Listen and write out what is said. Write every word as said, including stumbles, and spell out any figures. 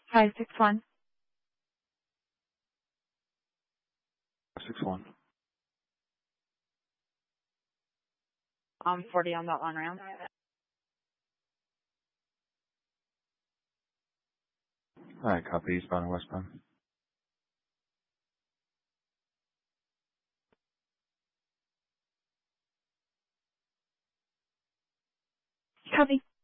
five six one. six one. Um, forty on that one round. All right, copy eastbound and westbound. Copy.